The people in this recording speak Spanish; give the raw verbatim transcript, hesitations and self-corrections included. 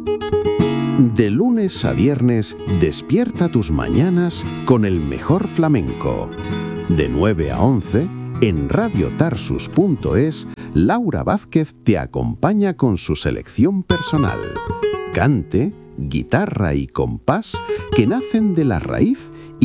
De lunes a viernes, despierta tus mañanas con el mejor flamenco. De nueve a once, en radio tarsus punto es, Laura Vázquez te acompaña con su selección personal. Cante, guitarra y compás que nacen de la raíz